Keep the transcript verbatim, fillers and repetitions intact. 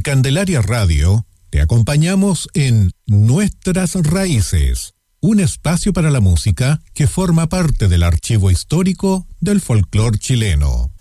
Candelaria Radio te acompañamos en Nuestras Raíces, un espacio para la música que forma parte del archivo histórico del folclore chileno.